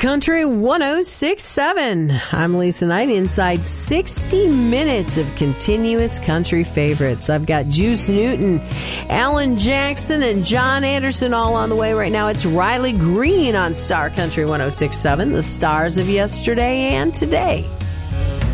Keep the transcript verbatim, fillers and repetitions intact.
Country one oh six point seven. I'm Lisa Knight inside sixty minutes of continuous country favorites. I've got Juice Newton, Alan Jackson, and John Anderson all on the way right now. It's Riley Green on Star Country one oh six point seven, the stars of yesterday and today.